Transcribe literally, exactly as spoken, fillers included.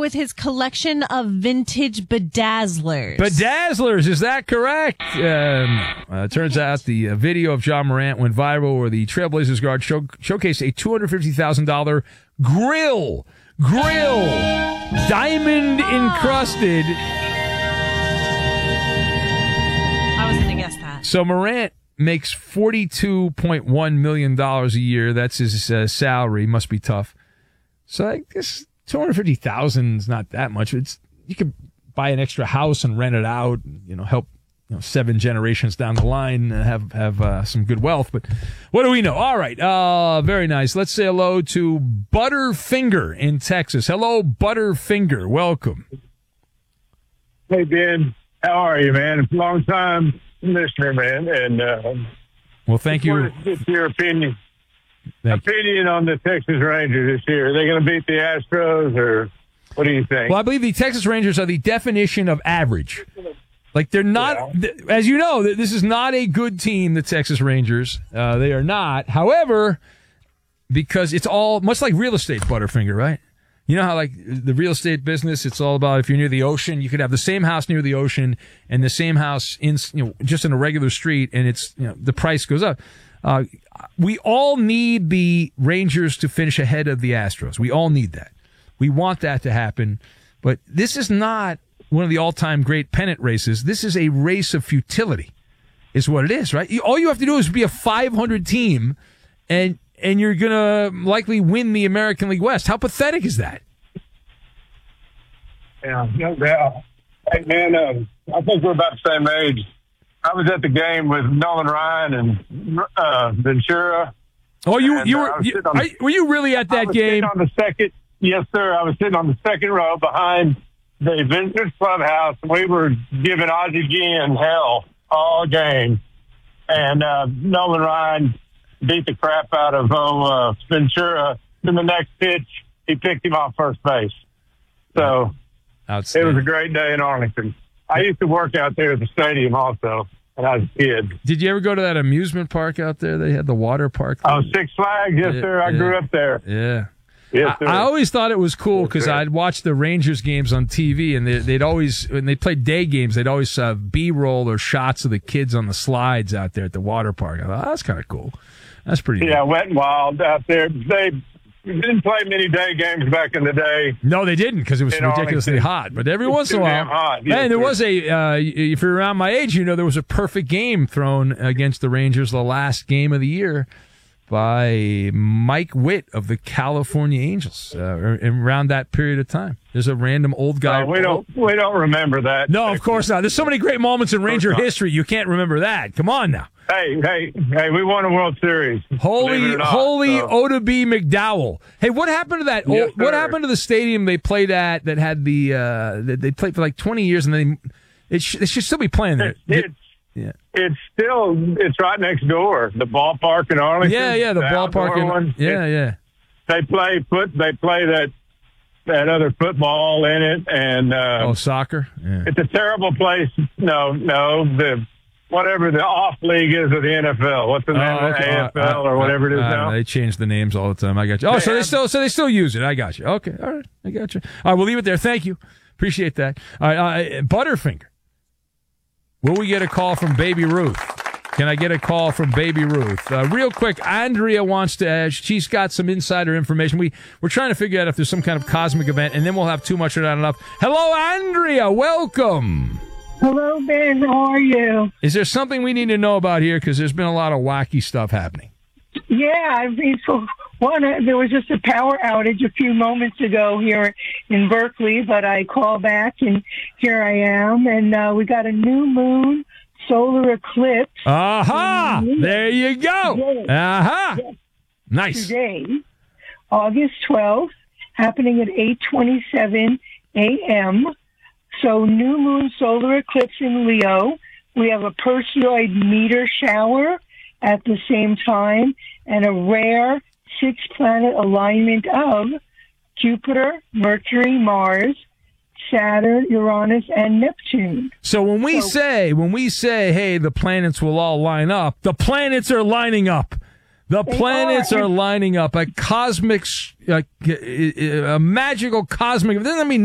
with his collection of vintage bedazzlers. Bedazzlers, is that correct? Um, uh, it turns out the uh, video of John Morant went viral where the Trailblazers guard show, showcased a two hundred fifty thousand dollars grill. Grill. Diamond encrusted. I was going to guess that. So Morant makes forty-two point one million dollars a year. That's his uh, salary. Must be tough. So I guess two hundred fifty thousand dollars is not that much. It's you could buy an extra house and rent it out, you know, help you know, seven generations down the line uh, have have uh, some good wealth. But what do we know? All right. Uh, very nice. Let's say hello to Butterfinger in Texas. Hello, Butterfinger. Welcome. Hey, Ben. How are you, man? Long time listener, man. And uh, well, thank you. What's your opinion? Thank opinion on the Texas Rangers this year? Are they going to beat the Astros, or what do you think? Well, I believe the Texas Rangers are the definition of average. Like, they're not, yeah. th- as you know, this is not a good team, the Texas Rangers. Uh, they are not. However, because it's all, much like real estate, Butterfinger, right? You know how, like, the real estate business, it's all about if you're near the ocean, you could have the same house near the ocean and the same house in, you know, just in a regular street, and it's, you know, the price goes up. Uh, we all need the Rangers to finish ahead of the Astros. We all need that. We want that to happen. But this is not one of the all-time great pennant races. This is a race of futility, is what it is, right? You, all you have to do is be a five hundred team, and and you're going to likely win the American League West. How pathetic is that? Yeah, no doubt. Hey, man, um, I think we're about the same age. I was at the game with Nolan Ryan and uh, Ventura. Oh, you and, you uh, were you, on, are, were you really at that I was game? On the second, yes, sir. I was sitting on the second row behind the Ventures Clubhouse. We were giving Ozzie Guillen hell all game, and uh, Nolan Ryan beat the crap out of oh, uh, Ventura. In the next pitch, he picked him off first base. So it was a great day in Arlington. I used to work out there at the stadium also when I was a kid. Did you ever go to that amusement park out there? They had the water park. Oh, Six Flags. Yes, yeah, sir. I yeah, grew up there. Yeah. Yes, sir. I, I always thought it was cool because yes, I'd watch the Rangers games on T V, and they, they'd always, when they played day games, they'd always have B-roll or shots of the kids on the slides out there at the water park. I thought, oh, that's kind of cool. That's pretty Yeah, cool. Wet and Wild out there. They didn't play many day games back in the day. No, they didn't because it was in ridiculously Arlington. hot. But every once in a while, hot. Yes, man, there sir. was a, uh, if you're around my age, you know there was a perfect game thrown against the Rangers, the last game of the year, by Mike Witt of the California Angels uh, around that period of time. There's a random old guy. Uh, we don't we don't remember that. No, of course not. There's so many great moments in Ranger history. You can't remember that. Come on now. Hey, hey, hey, we won a World Series. Holy, not, holy so. Oda B. McDowell. Hey, what happened to that? Yes, what sir. happened to the stadium they played at that had the, uh, that they played for like twenty years and then they, it sh- they should still be playing there. It's, yeah. it's still, it's right next door. The ballpark in Arlington. Yeah, yeah, the, the ballpark. In, one. Yeah, it, yeah. They play foot, they play that, that other football in it. And, uh, oh, soccer? Yeah. It's a terrible place. No, no, the, whatever the off league is of the N F L. What's the name Oh, of okay. the A F L uh, or whatever it is uh, now? They change the names all the time. I got you. Oh, They so they have- still so they still use it. I got you. Okay, all right, I got you. All right, we'll leave it there. Thank you, appreciate that. All right, uh, Butterfinger. Will we get a call from Baby Ruth? Can I get a call from Baby Ruth? Uh, real quick, Andrea wants to. Uh, she's got some insider information. We we're trying to figure out if there's some kind of cosmic event, and then we'll have too much or not enough. Hello, Andrea. Welcome. Hello, Ben. How are you? Is there something we need to know about here? Because there's been a lot of wacky stuff happening. Yeah, I mean, so one, uh, there was just a power outage a few moments ago here in Berkeley, but I called back and here I am. And uh, we got a new moon solar eclipse. Aha! Mm-hmm. There you go. Yes. Aha! Yes. Nice. Today, August twelfth, happening at eight twenty-seven a.m. So new moon solar eclipse in Leo. We have a Perseid meteor shower at the same time and a rare six-planet alignment of Jupiter, Mercury, Mars, Saturn, Uranus, and Neptune. So when we So- say, when we say, hey, the planets will all line up, the planets are lining up. The They planets are. are lining up. A cosmic, uh, a magical cosmic. It doesn't mean